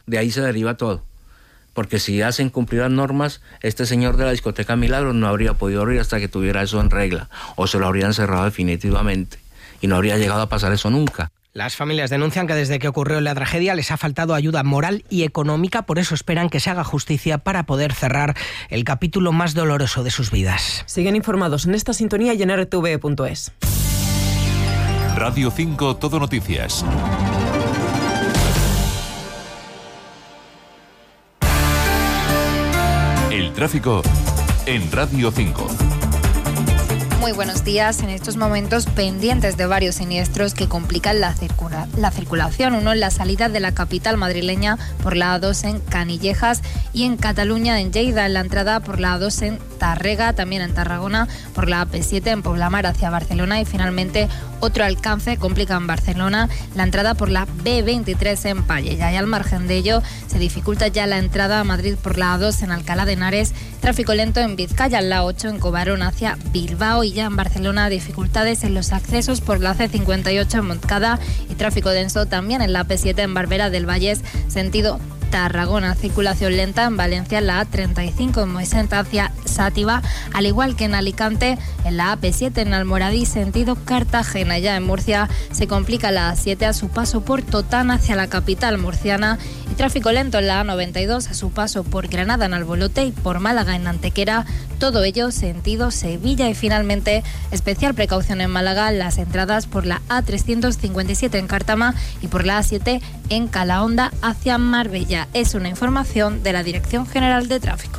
De ahí se deriva todo. Porque si hacen cumplir las normas, este señor de la discoteca Milagros no habría podido abrir hasta que tuviera eso en regla, o se lo habrían cerrado definitivamente, y no habría llegado a pasar eso nunca. Las familias denuncian que desde que ocurrió la tragedia les ha faltado ayuda moral y económica, por eso esperan que se haga justicia para poder cerrar el capítulo más doloroso de sus vidas. Siguen informados en esta sintonía y en rtv.es. Radio 5 Todo Noticias. El tráfico en Radio 5. Muy buenos días. En estos momentos pendientes de varios siniestros que complican la circulación. Uno en la salida de la capital madrileña por la A2 en Canillejas y en Cataluña en Lleida, en la entrada por la A2 en Tárrega, también en Tarragona por la AP7 en Poblamar hacia Barcelona y finalmente otro alcance complica en Barcelona la entrada por la B23 en Pallejà. Y al margen de ello se dificulta ya la entrada a Madrid por la A2 en Alcalá de Henares, tráfico lento en Vizcaya, en la 8 en Cobarón hacia Bilbao y ya en Barcelona dificultades en los accesos por la C58 en Montcada y tráfico denso también en la AP7 en Barbera del Vallés, sentido Tarragona. Circulación lenta en Valencia en la A35 en Moisés hacia Sátiva, al igual que en Alicante en la AP7 en Almoradí sentido Cartagena. Ya en Murcia se complica la A7 a su paso por Totán hacia la capital murciana y tráfico lento en la A92 a su paso por Granada en Albolote y por Málaga en Antequera, todo ello sentido Sevilla. Y finalmente especial precaución en Málaga las entradas por la A357 en Cártama y por la A7 en Calahonda hacia Marbella. Es una información de la Dirección General de Tráfico.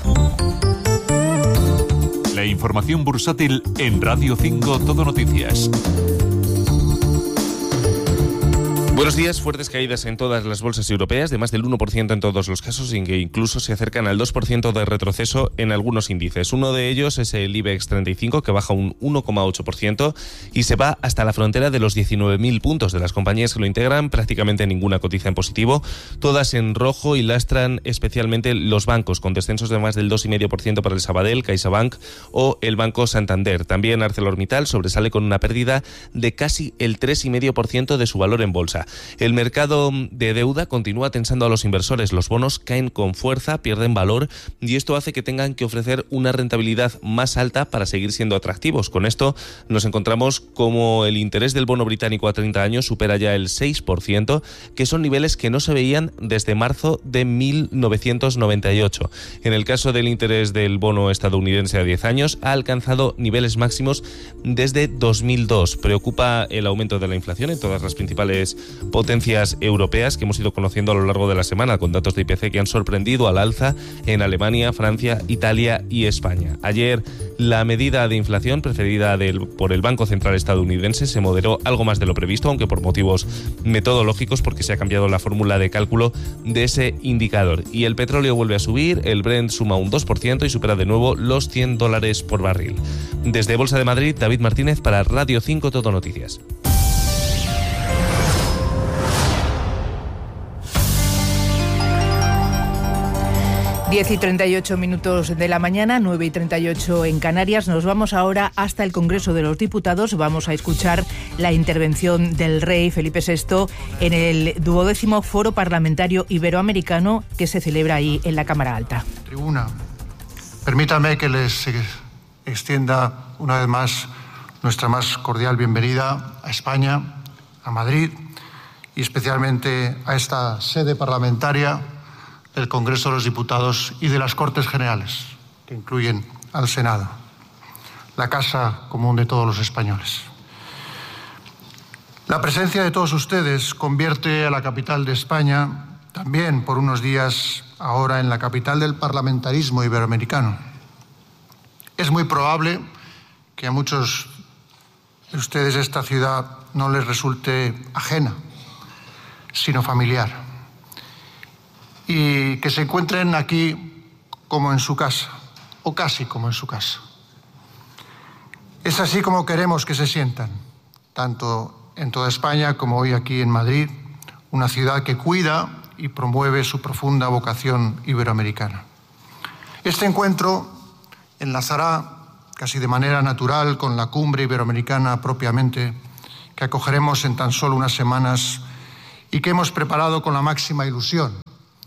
La información bursátil en Radio 5 Todo Noticias. Buenos días. Fuertes caídas en todas las bolsas europeas, de más del 1% en todos los casos, y que incluso se acercan al 2% de retroceso en algunos índices. Uno de ellos es el IBEX 35, que baja un 1,8% y se va hasta la frontera de los 19.000 puntos. De las compañías que lo integran, prácticamente ninguna cotiza en positivo, todas en rojo, y lastran especialmente los bancos, con descensos de más del 2,5% para el Sabadell, CaixaBank o el Banco Santander. También ArcelorMittal sobresale con una pérdida de casi el 3,5% de su valor en bolsa. El mercado de deuda continúa tensando a los inversores. Los bonos caen con fuerza, pierden valor, y esto hace que tengan que ofrecer una rentabilidad más alta para seguir siendo atractivos. Con esto nos encontramos como el interés del bono británico a 30 años supera ya el 6%, que son niveles que no se veían desde marzo de 1998. En el caso del interés del bono estadounidense a 10 años, ha alcanzado niveles máximos desde 2002. Preocupa el aumento de la inflación en todas las principales potencias europeas que hemos ido conociendo a lo largo de la semana, con datos de IPC que han sorprendido al alza en Alemania, Francia, Italia y España. Ayer la medida de inflación preferida por el Banco Central estadounidense se moderó algo más de lo previsto, aunque por motivos metodológicos, porque se ha cambiado la fórmula de cálculo de ese indicador. Y el petróleo vuelve a subir, el Brent suma un 2% y supera de nuevo los $100 por barril. Desde Bolsa de Madrid, David Martínez para Radio 5 Todo Noticias. Diez y 38 minutos de la mañana, 9 y 38 en Canarias. Nos vamos ahora hasta el Congreso de los Diputados. Vamos a escuchar la intervención del rey Felipe VI en el 12º Foro Parlamentario Iberoamericano que se celebra ahí en la Cámara Alta. Tribuna, permítanme que les extienda una vez más nuestra más cordial bienvenida a España, a Madrid y especialmente a esta sede parlamentaria del Congreso de los Diputados y de las Cortes Generales, que incluyen al Senado, la casa común de todos los españoles. La presencia de todos ustedes convierte a la capital de España, también por unos días ahora, en la capital del parlamentarismo iberoamericano. Es muy probable que a muchos de ustedes esta ciudad no les resulte ajena, sino familiar, y que se encuentren aquí como en su casa, o casi como en su casa. Es así como queremos que se sientan, tanto en toda España como hoy aquí en Madrid, una ciudad que cuida y promueve su profunda vocación iberoamericana. Este encuentro enlazará casi de manera natural con la cumbre iberoamericana propiamente, que acogeremos en tan solo unas semanas y que hemos preparado con la máxima ilusión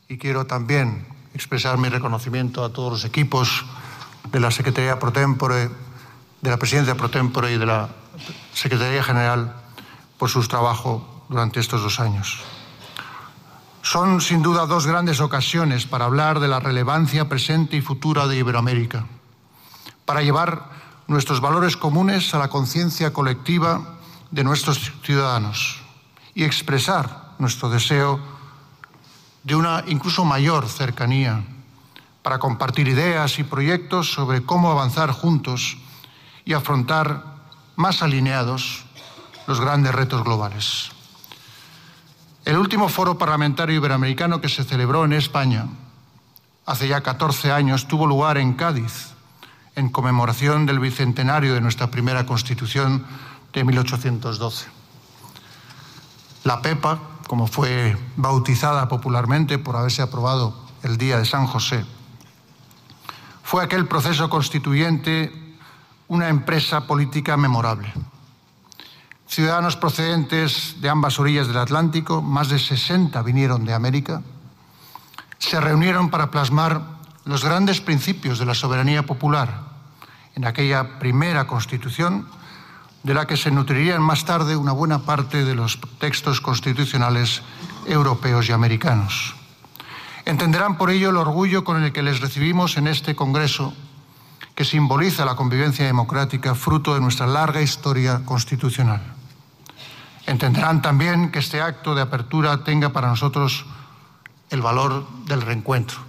y quiero también expresar mi reconocimiento a todos los equipos de la Secretaría Pro Tempore, de la Presidencia Pro Tempore y de la Secretaría General por su trabajo durante estos 2 años. Son sin duda 2 grandes ocasiones para hablar de la relevancia presente y futura de Iberoamérica, para llevar nuestros valores comunes a la conciencia colectiva de nuestros ciudadanos y expresar nuestro deseo de una incluso mayor cercanía para compartir ideas y proyectos sobre cómo avanzar juntos y afrontar más alineados los grandes retos globales. El último foro parlamentario iberoamericano que se celebró en España hace ya 14 años tuvo lugar en Cádiz, en conmemoración del bicentenario de nuestra primera Constitución de 1812. La PEPA, como fue bautizada popularmente por haberse aprobado el día de San José, fue aquel proceso constituyente una empresa política memorable. Ciudadanos procedentes de ambas orillas del Atlántico, más de 60 vinieron de América, se reunieron para plasmar los grandes principios de la soberanía popular en aquella primera Constitución, de la que se nutrirían más tarde una buena parte de los textos constitucionales europeos y americanos. Entenderán por ello el orgullo con el que les recibimos en este Congreso, que simboliza la convivencia democrática fruto de nuestra larga historia constitucional. Entenderán también que este acto de apertura tenga para nosotros el valor del reencuentro.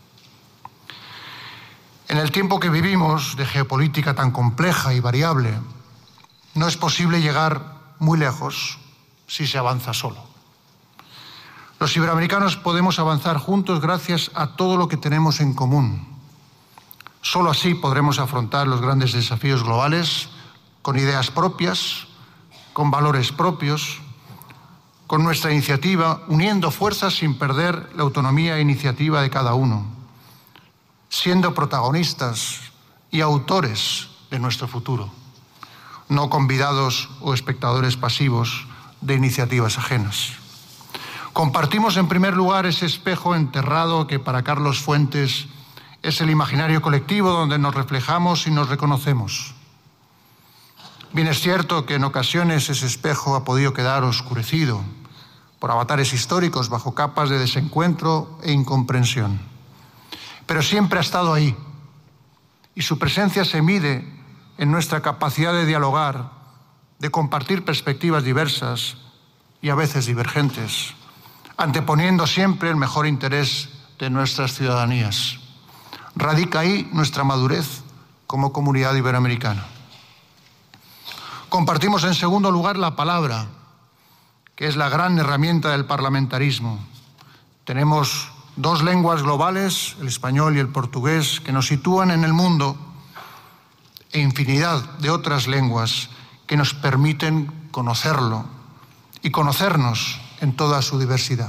En el tiempo que vivimos, de geopolítica tan compleja y variable, no es posible llegar muy lejos si se avanza solo. Los iberoamericanos podemos avanzar juntos gracias a todo lo que tenemos en común. Solo así podremos afrontar los grandes desafíos globales con ideas propias, con valores propios, con nuestra iniciativa, uniendo fuerzas sin perder la autonomía e iniciativa de cada uno, siendo protagonistas y autores de nuestro futuro, no convidados o espectadores pasivos de iniciativas ajenas. Compartimos en primer lugar ese espejo enterrado que para Carlos Fuentes es el imaginario colectivo donde nos reflejamos y nos reconocemos. Bien es cierto que en ocasiones ese espejo ha podido quedar oscurecido por avatares históricos bajo capas de desencuentro e incomprensión. Pero siempre ha estado ahí y su presencia se mide en nuestra capacidad de dialogar, de compartir perspectivas diversas y a veces divergentes, anteponiendo siempre el mejor interés de nuestras ciudadanías. Radica ahí nuestra madurez como comunidad iberoamericana. Compartimos en segundo lugar la palabra, que es la gran herramienta del parlamentarismo. Tenemos 2 lenguas globales, el español y el portugués, que nos sitúan en el mundo, e infinidad de otras lenguas que nos permiten conocerlo y conocernos en toda su diversidad.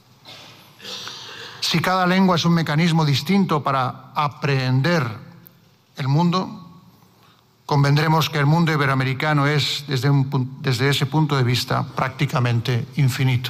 Si cada lengua es un mecanismo distinto para aprehender el mundo, convendremos que el mundo iberoamericano es, desde ese punto de vista, prácticamente infinito.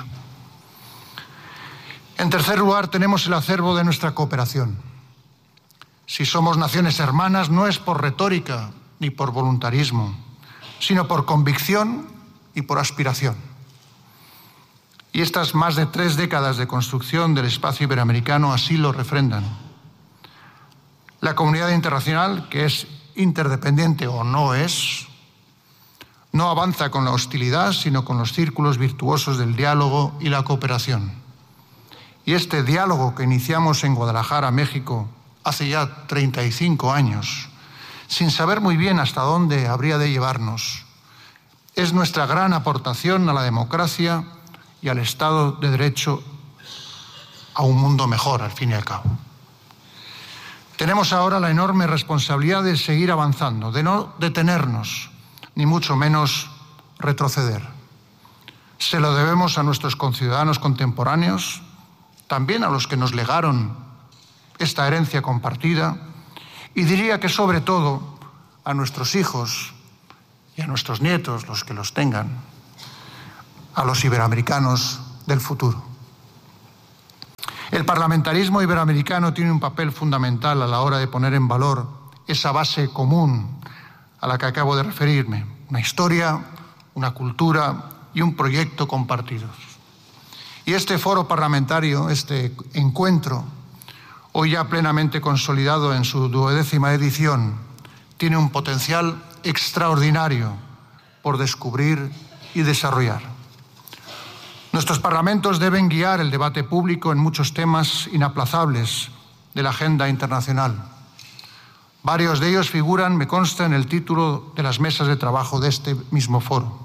En tercer lugar, tenemos el acervo de nuestra cooperación. Si somos naciones hermanas, no es por retórica ni por voluntarismo, sino por convicción y por aspiración. Y estas más de 3 décadas de construcción del espacio iberoamericano así lo refrendan. La comunidad internacional, que es interdependiente o no es, no avanza con la hostilidad, sino con los círculos virtuosos del diálogo y la cooperación. Y este diálogo que iniciamos en Guadalajara, México, hace ya 35 años, sin saber muy bien hasta dónde habría de llevarnos, es nuestra gran aportación a la democracia y al Estado de Derecho, a un mundo mejor, al fin y al cabo. Tenemos ahora la enorme responsabilidad de seguir avanzando, de no detenernos, ni mucho menos retroceder. Se lo debemos a nuestros conciudadanos contemporáneos, también a los que nos legaron esta herencia compartida, y diría que sobre todo a nuestros hijos y a nuestros nietos, los que los tengan, a los iberoamericanos del futuro. El parlamentarismo iberoamericano tiene un papel fundamental a la hora de poner en valor esa base común a la que acabo de referirme, una historia, una cultura y un proyecto compartidos. Y este foro parlamentario, este encuentro, hoy ya plenamente consolidado en su 12ª edición, tiene un potencial extraordinario por descubrir y desarrollar. Nuestros parlamentos deben guiar el debate público en muchos temas inaplazables de la agenda internacional. Varios de ellos figuran, me consta, en el título de las mesas de trabajo de este mismo foro,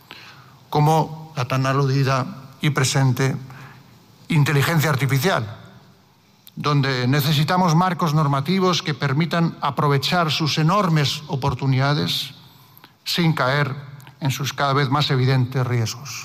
como la tan aludida y presente inteligencia artificial, donde necesitamos marcos normativos que permitan aprovechar sus enormes oportunidades sin caer en sus cada vez más evidentes riesgos.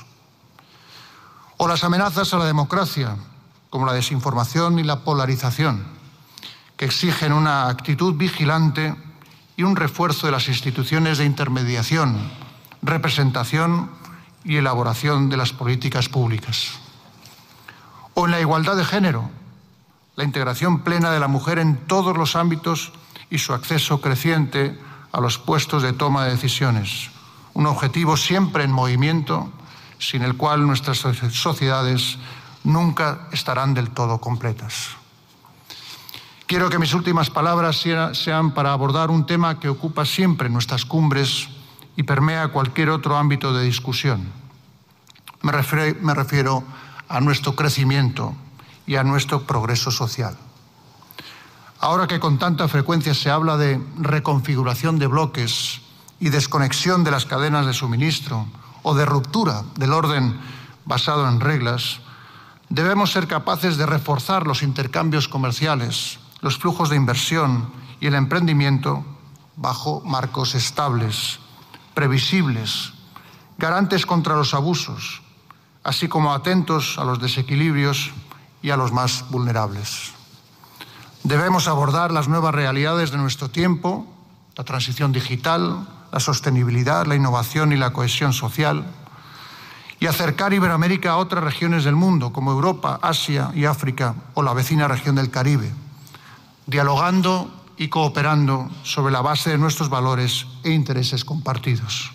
O las amenazas a la democracia, como la desinformación y la polarización, que exigen una actitud vigilante y un refuerzo de las instituciones de intermediación, representación y elaboración de las políticas públicas. O en la igualdad de género, la integración plena de la mujer en todos los ámbitos y su acceso creciente a los puestos de toma de decisiones, un objetivo siempre en movimiento, sin el cual nuestras sociedades nunca estarán del todo completas. Quiero que mis últimas palabras sean para abordar un tema que ocupa siempre nuestras cumbres y permea cualquier otro ámbito de discusión. Me refiero a nuestro crecimiento y a nuestro progreso social. Ahora que con tanta frecuencia se habla de reconfiguración de bloques y desconexión de las cadenas de suministro o de ruptura del orden basado en reglas, debemos ser capaces de reforzar los intercambios comerciales, los flujos de inversión y el emprendimiento bajo marcos estables, previsibles, garantes contra los abusos, así como atentos a los desequilibrios y a los más vulnerables. Debemos abordar las nuevas realidades de nuestro tiempo, la transición digital, la sostenibilidad, la innovación y la cohesión social, y acercar Iberoamérica a otras regiones del mundo, como Europa, Asia y África, o la vecina región del Caribe, dialogando y cooperando sobre la base de nuestros valores e intereses compartidos.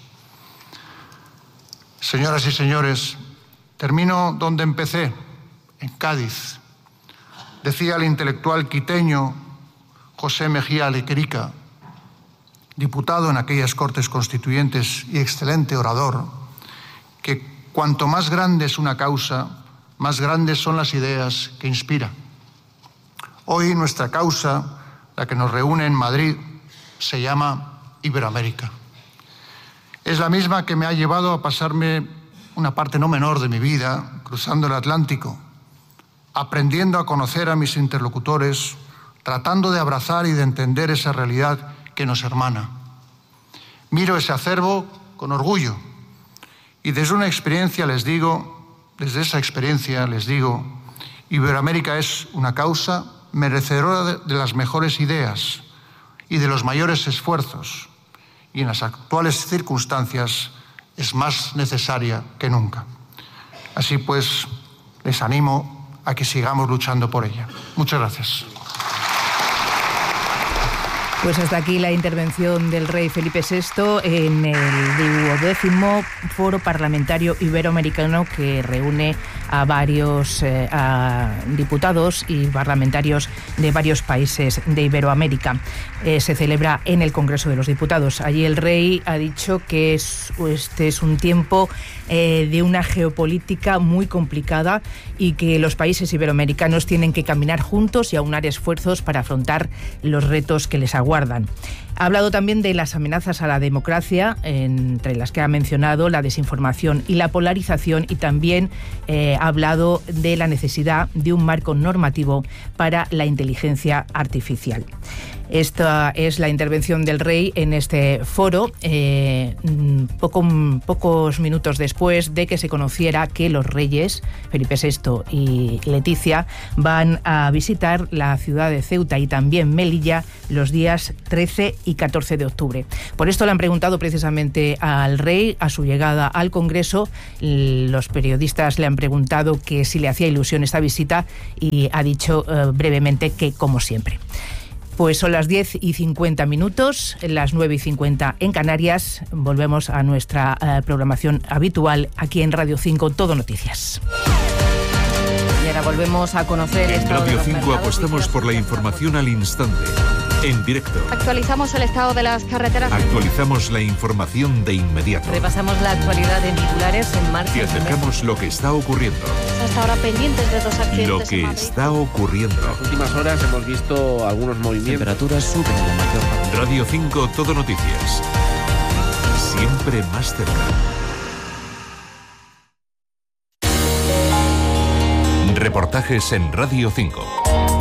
Señoras y señores, termino donde empecé, en Cádiz. Decía el intelectual quiteño José Mejía Lequerica, diputado en aquellas Cortes Constituyentes y excelente orador, que cuanto más grande es una causa, más grandes son las ideas que inspira. Hoy nuestra causa, la que nos reúne en Madrid, se llama Iberoamérica. Es la misma que me ha llevado a pasarme una parte no menor de mi vida cruzando el Atlántico, aprendiendo a conocer a mis interlocutores, tratando de abrazar y de entender esa realidad que nos hermana. Miro ese acervo con orgullo y desde esa experiencia les digo, Iberoamérica es una causa merecedora de las mejores ideas y de los mayores esfuerzos, y en las actuales circunstancias es más necesaria que nunca. Así pues, les animo a que sigamos luchando por ella. Muchas gracias. Pues hasta aquí la intervención del rey Felipe VI en el 12º Foro Parlamentario Iberoamericano, que reúne a varios diputados y parlamentarios de varios países de Iberoamérica. Se celebra en el Congreso de los Diputados. Allí el rey ha dicho que este es un tiempo de una geopolítica muy complicada y que los países iberoamericanos tienen que caminar juntos y aunar esfuerzos para afrontar los retos que les aguardan. Ha hablado también de las amenazas a la democracia, entre las que ha mencionado la desinformación y la polarización, y también ha hablado de la necesidad de un marco normativo para la inteligencia artificial. Esta es la intervención del rey en este foro, pocos minutos después de que se conociera que los reyes, Felipe VI y Leticia, van a visitar la ciudad de Ceuta y también Melilla los días 13 y 14 de octubre. Por esto le han preguntado precisamente al rey a su llegada al Congreso. Los periodistas le han preguntado que si le hacía ilusión esta visita y ha dicho brevemente que como siempre. Pues son las 10:50, las 9:50 en Canarias. Volvemos a nuestra programación habitual aquí en Radio 5, Todo Noticias. Y ahora volvemos a conocer En Radio 5 apostamos por la información al instante, en directo. Actualizamos el estado de las carreteras. Actualizamos la información de inmediato. Repasamos la actualidad en titulares en marcha. Te acercamos lo que está ocurriendo. Hasta ahora pendientes de 2 accidentes. Lo que está ocurriendo. En las últimas horas hemos visto algunos movimientos. Temperaturas suben en la mayor parte. Radio 5 Todo Noticias. Siempre más cerca. Reportajes en Radio 5.